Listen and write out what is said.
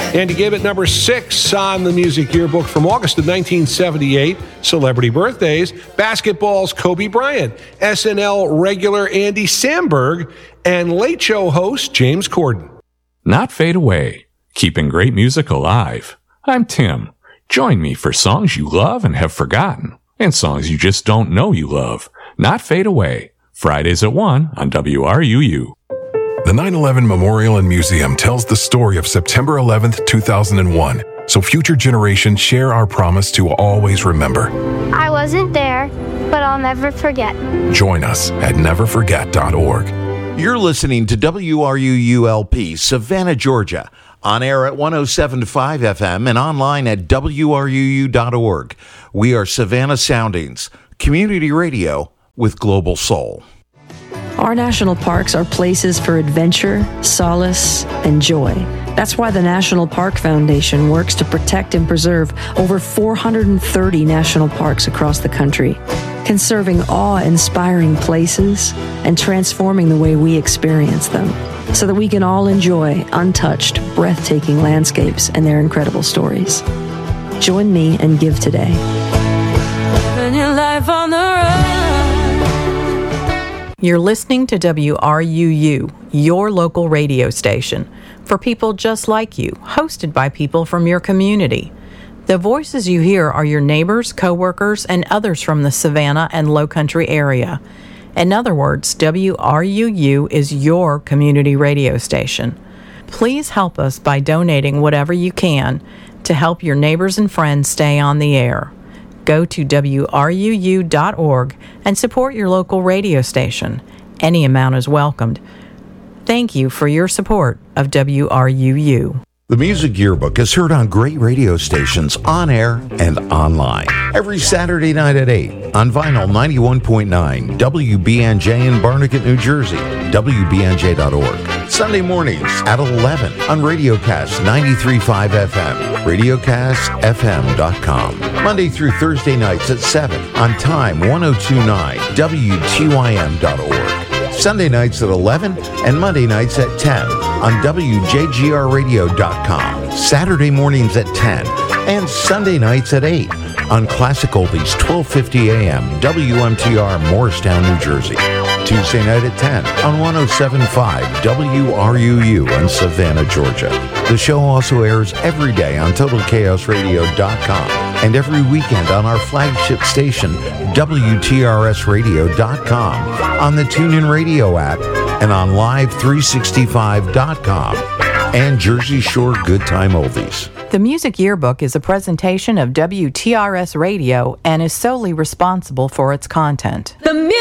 And to give it number 6 on the Music Yearbook from August of 1978, celebrity birthdays, basketball's Kobe Bryant, SNL regular Andy Samberg, and Late Show host James Corden. Not fade away, keeping great music alive. I'm Tim. Join me for songs you love and have forgotten, and songs you just don't know you love. Not fade away. Fridays at 1 on WRUU. The 9/11 Memorial and Museum tells the story of September 11th, 2001, so future generations share our promise to always remember. I wasn't there, but I'll never forget. Join us at neverforget.org. You're listening to WRUU-LP, Savannah, Georgia, on air at 107.5 FM and online at WRUU.org. We are Savannah Soundings, community radio with global soul. Our national parks are places for adventure, solace, and joy. That's why the National Park Foundation works to protect and preserve over 430 national parks across the country, conserving awe-inspiring places and transforming the way we experience them so that we can all enjoy untouched, breathtaking landscapes and their incredible stories. Join me and give today. Living your life on the road. You're listening to WRUU, your local radio station, for people just like you, hosted by people from your community. The voices you hear are your neighbors, coworkers, and others from the Savannah and Lowcountry area. In other words, WRUU is your community radio station. Please help us by donating whatever you can to help your neighbors and friends stay on the air. Go to WRUU.org and support your local radio station. Any amount is welcomed. Thank you for your support of WRUU. The Music Yearbook is heard on great radio stations on air and online. Every Saturday night at 8 on Vinyl 91.9 WBNJ in Barnegat, New Jersey, WBNJ.org. Sunday mornings at 11 on Radiocast 93.5 FM, radiocastfm.com. Monday through Thursday nights at 7 on Time 102.9 WTYM.org. Sunday nights at 11 and Monday nights at 10 on WJGRradio.com. Saturday mornings at 10 and Sunday nights at 8 on Classic Oldies 1250 AM WMTR Morristown, New Jersey. Tuesday night at 10 on 107.5 WRUU in Savannah, Georgia. The show also airs every day on TotalChaosRadio.com and every weekend on our flagship station, WTRSradio.com, on the TuneIn Radio app, and on Live365.com, and Jersey Shore Good Time Oldies. The Music Yearbook is a presentation of WTRS Radio and is solely responsible for its content.